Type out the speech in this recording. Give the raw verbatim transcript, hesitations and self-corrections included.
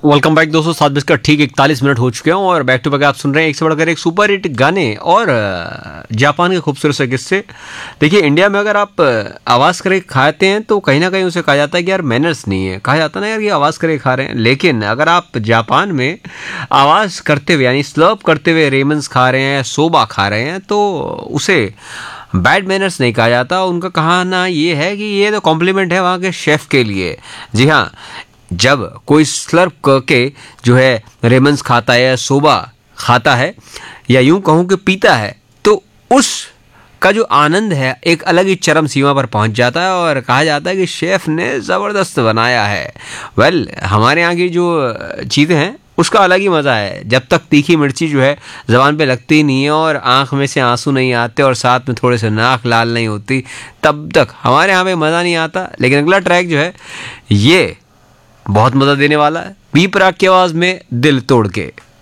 Welcome back दोस्तों, सात बजकर ठीक इकतालीस मिनट हो चुके हैं और बैक टू बैक आप सुन रहे हैं एक से बढ़कर एक सुपर हिट गाने और जापान के खूबसूरत से किस्से। देखिए, इंडिया में अगर आप आवाज़ करके खाते हैं तो कहीं ना कहीं उसे कहा जाता है कि यार मैनर्स नहीं है, कहा जाता है ना यार ये आवाज़ करके खा रहे हैं। लेकिन अगर आप जापान में आवाज़ करते हुए यानी स्लर्प करते हुए रेमन्स खा रहे हैं, सोबा खा रहे हैं, तो उसे बैड मैनर्स नहीं कहा जाता। उनका कहना ये है कि ये तो कॉम्प्लीमेंट है वहाँ के शेफ़ के लिए। जी हाँ, जब कोई स्लर्प करके जो है रेमन्स खाता है या सोबा खाता है या यूं कहूँ कि पीता है, तो उस का जो आनंद है एक अलग ही चरम सीमा पर पहुंच जाता है और कहा जाता है कि शेफ़ ने ज़बरदस्त बनाया है। वेल well, हमारे यहाँ की जो चीज़ें हैं उसका अलग ही मज़ा है। जब तक तीखी मिर्ची जो है ज़बान पे लगती नहीं है और आँख में से आंसू नहीं आते और साथ में थोड़े से नाक लाल नहीं होती, तब तक हमारे यहाँ पे मज़ा नहीं आता। लेकिन अगला ट्रैक जो है ये बहुत मज़ा देने वाला है। बी प्राक की आवाज़ में दिल तोड़ के।